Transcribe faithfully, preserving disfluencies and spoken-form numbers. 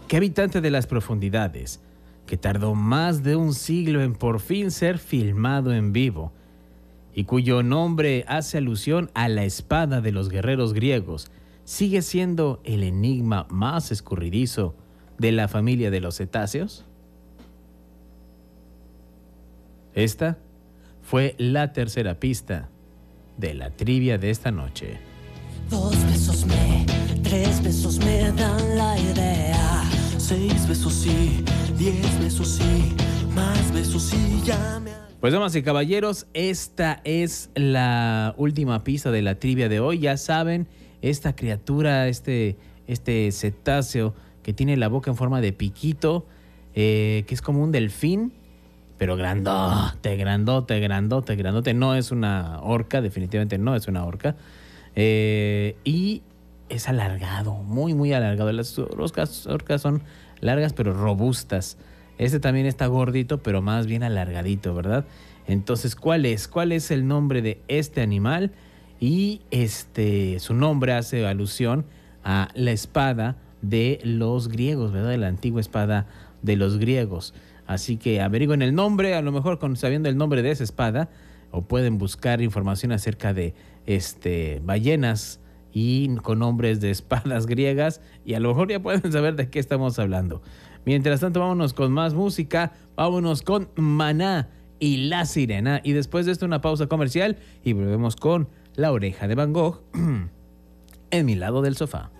¿Qué habitante de las profundidades, que tardó más de un siglo en por fin ser filmado en vivo, y cuyo nombre hace alusión a la espada de los guerreros griegos, sigue siendo el enigma más escurridizo de la familia de los cetáceos? Esta fue la tercera pista de la trivia de esta noche. Dos besos me, tres besos me dan la idea. Seis besos sí, diez besos sí, más besos sí, ya me... Pues damas y caballeros, esta es la última pista de la trivia de hoy. Ya saben, esta criatura, este, este cetáceo que tiene la boca en forma de piquito, eh, que es como un delfín, pero grandote, grandote, grandote, grandote. No es una orca, definitivamente no es una orca. Eh, y es alargado, muy, muy alargado. Las orcas, orcas son largas, pero robustas. Este también está gordito, pero más bien alargadito, ¿verdad? Entonces, ¿cuál es? ¿Cuál es el nombre de este animal? Y este, su nombre hace alusión a la espada de los griegos, ¿verdad? De la antigua espada de los griegos. Así que averigüen el nombre, a lo mejor con, sabiendo el nombre de esa espada, o pueden buscar información acerca de este, ballenas y con nombres de espadas griegas, y a lo mejor ya pueden saber de qué estamos hablando. Mientras tanto, vámonos con más música, vámonos con Maná y La Sirena, y después de esto una pausa comercial y volvemos con La Oreja de Van Gogh en mi lado del sofá.